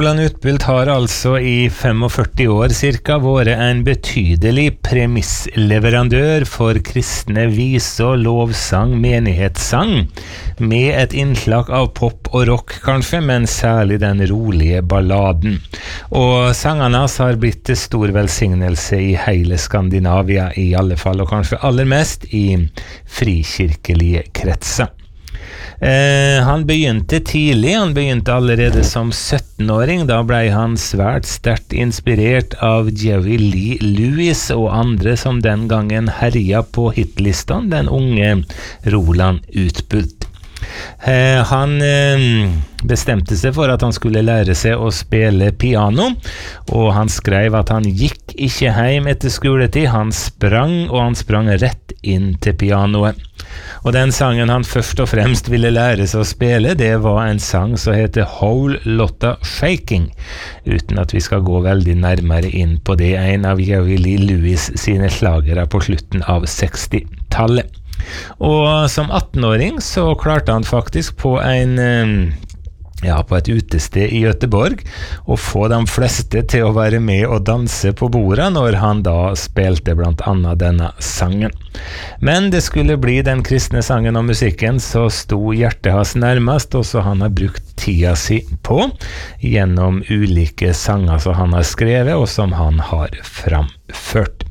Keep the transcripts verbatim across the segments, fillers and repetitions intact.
Roland Utbult har altså i førtifem år cirka vært en betydelig premissleverandør for kristne vise og lovsang, menighetssang, med et innslag av pop og rock kanskje, men særlig den rolige balladen. Og sangene har blitt til stor velsignelse i hele Skandinavia i alle fall, og kanskje aller mest i frikirkelige kretser. Eh, han begynte tidlig, han begynte allerede som syttenåring, da ble han svært sterkt inspirert av Jerry Lee Lewis og andre som den gangen herja på hitlistene, den unge Roland Utbult. Eh, han eh, bestemte seg for at han skulle lære seg å spille piano, og han skrev at han gikk ikke hjem etter skoletid, han sprang, og han sprang rett inn til pianoet. Og den sangen han først og fremst ville lære seg å spille, det var en sang som heter Whole Lotta Shaking, uten at vi skal gå veldig nærmere inn på det, en av Jerry Lee Lewis sine slagere på slutten av sekstitallet. Og som attenåring så klarte han faktisk på en ja, på et utested i Göteborg å få de fleste til å være med og danse på bordet når han da spilte blant annet denne sangen. Men det skulle bli den kristne sangen og musikken så sto hjertet hans nærmest, og så han har brukt tida si på gjennom ulike sanger som han har skrevet og som han har framført.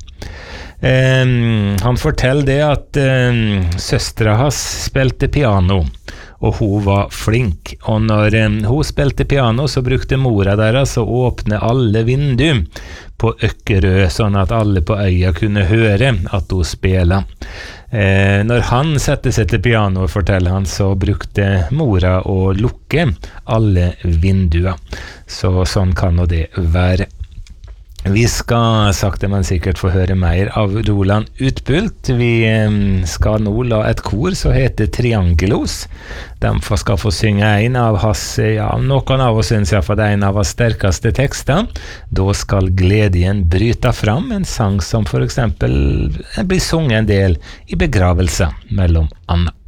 Um, han forteller det at um, søstra hans spilte piano, og hun var flink, og når um, hun spilte piano så brukte mora deres å åpne alle vinduer på Økkerø, sånn at alle på øya kunne høre at hun spela. Eh, når han sette seg til piano, forteller han, så brukte mora å lukke alle vinduer, så sånn kan nå det være. Vi skal sakte men sikkert få høre mer av Roland Utbult. Vi skal nå la et kor som heter Triangelos. De skal få synge en av hans, ja, noen av oss synes jeg for det er en av hans sterkeste tekster. Da skal gledjen bryta fram, en sang som for eksempel blir sunget en del i begravelser mellom annet.